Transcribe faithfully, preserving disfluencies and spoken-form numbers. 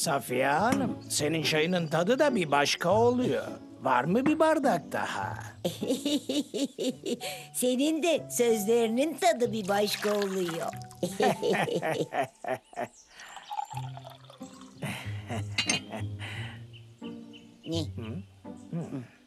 Safiye Hanım, senin çayının tadı da bir başka oluyor. Var mı bir bardak daha? Senin de sözlerinin tadı bir başka oluyor. Ne?